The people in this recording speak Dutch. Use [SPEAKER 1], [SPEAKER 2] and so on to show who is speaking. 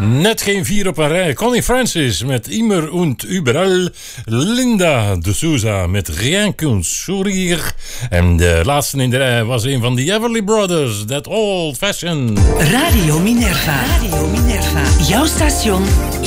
[SPEAKER 1] Net geen 4 op een rij. Connie Francis met Immer und Überall. Linda de Souza met Rien qu'un sourire. En de laatste in de rij was een van de Everly Brothers. That Old Fashioned.
[SPEAKER 2] Radio Minerva. Radio Minerva. Jouw station.